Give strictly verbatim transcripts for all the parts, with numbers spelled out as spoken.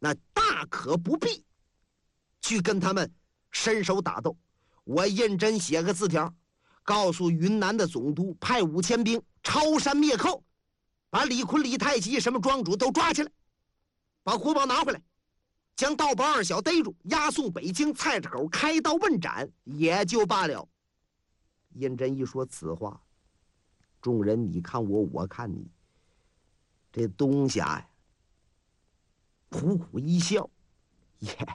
那大可不必去跟他们伸手打斗。我认真写个字条，告诉云南的总督派五千兵抄山灭寇，把李坤、李太极什么庄主都抓起来，把国宝拿回来，将道宝二小逮住，押送北京菜市口开刀问斩，也就罢了。胤禛一说此话，众人你看我，我看你，这东侠呀，苦苦一笑，耶、yeah ，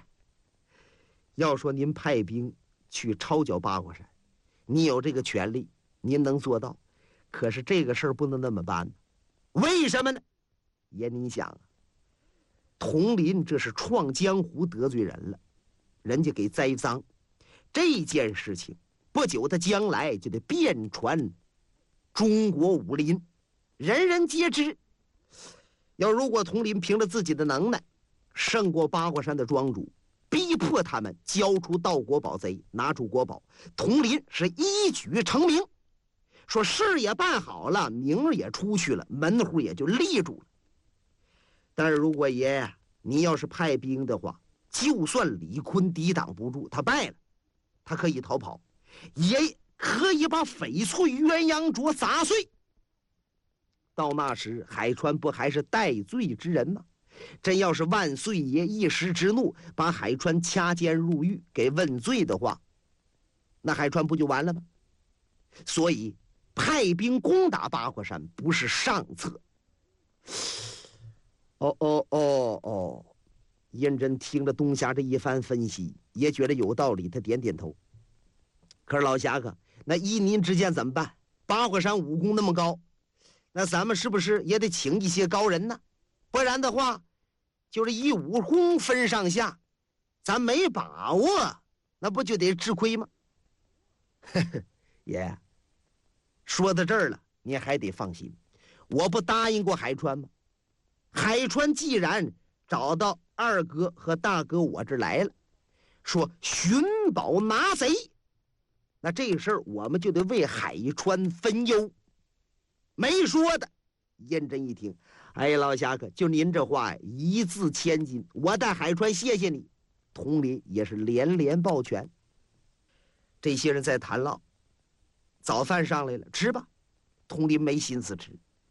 要说您派兵去抄剿八卦山，你有这个权利，您能做到，可是这个事儿不能那么办呢。为什么呢？爷您想啊，佟林这是创江湖得罪人了，人家给栽赃，这件事情不久他将来就得遍传中国武林，人人皆知。要如果佟林凭着自己的能耐胜过八卦山的庄主，逼迫他们交出盗国宝贼，拿出国宝，佟林是一举成名，说事也办好了，名也出去了，门户也就立住了。但是如果爷爷你要是派兵的话，就算李坤抵挡不住，他败了，他可以逃跑，也可以把翡翠鸳鸯镯砸碎。到那时海川不还是戴罪之人吗？真要是万岁爷一时之怒把海川掐监入狱给问罪的话，那海川不就完了吗？所以派兵攻打八卦山不是上策。哦哦哦哦，胤禛听了东侠这一番分析，也觉得有道理，他点点头。可是老侠客，那依您之见怎么办？八卦山武功那么高，那咱们是不是也得请一些高人呢？不然的话，就是一武功分上下，咱没把握，那不就得吃亏吗？呵呵，爷，说到这儿了，你还得放心，我不答应过海川吗？海川既然找到二哥和大哥我这来了，说寻宝拿贼，那这事儿我们就得为海川分忧。没说的。胤禛一听，哎，老侠客，就您这话一字千金，我带海川谢谢你。佟林也是连连抱拳。这些人在谈唠，早饭上来了，吃吧。佟林没心思吃。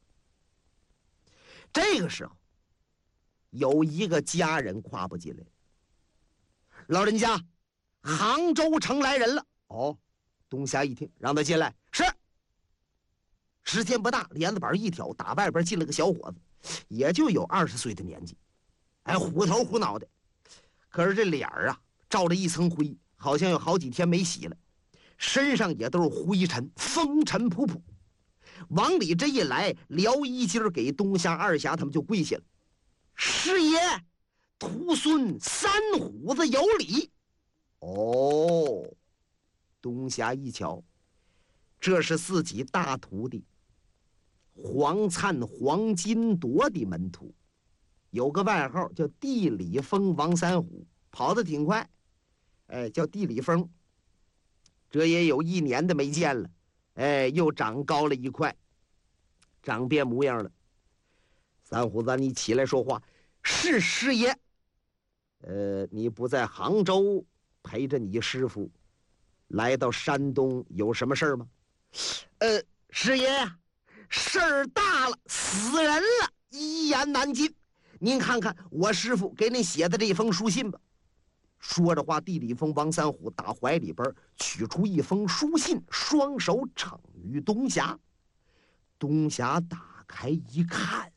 这个时候，有一个家人跨步进来，老人家，杭州城来人了。哦，东侠一听，让他进来。是。时间不大，帘子板一挑，打外边进了个小伙子，也就有二十岁的年纪，哎，虎头虎脑的，可是这脸儿啊，罩着一层灰，好像有好几天没洗了，身上也都是灰尘，风尘仆仆。往里这一来，撩衣襟给东侠、二侠他们就跪下了。师爷，徒孙三虎子有礼。哦，东侠一瞧，这是自己大徒弟黄灿、黄金铎的门徒，有个外号叫地理风王三虎，跑得挺快，哎，叫地理风。这也有一年的没见了，哎，又长高了一块，长变模样了。三虎子，你起来说话。是师爷。呃，你不在杭州陪着你师傅来到山东，有什么事儿吗？呃，师爷呀，事儿大了，死人了，一言难尽。您看看我师傅给您写的这封书信吧。说着话，地理风王三虎打怀里边取出一封书信，双手呈于东侠。东侠打开一看，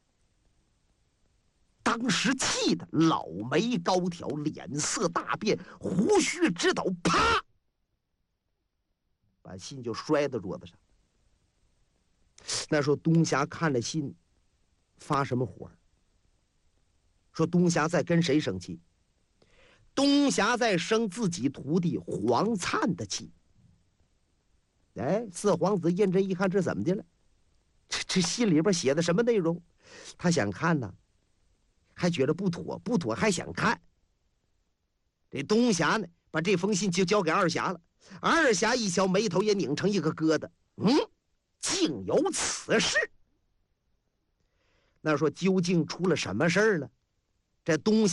当时气得老眉高挑，脸色大变，胡须直抖，啪，把信就摔到桌子上。那时候东侠看了信，发什么火？说东侠在跟谁生气？东侠在生自己徒弟黄灿的气。哎，四皇子胤禛一看，这怎么的了？这这信里边写的什么内容？他想看呢，还觉得不妥，不妥还想看。这东侠呢，把这封信就交给二侠了。二侠一瞧，眉头也拧成一个疙瘩。嗯，竟有此事。那说究竟出了什么事儿了？这东侠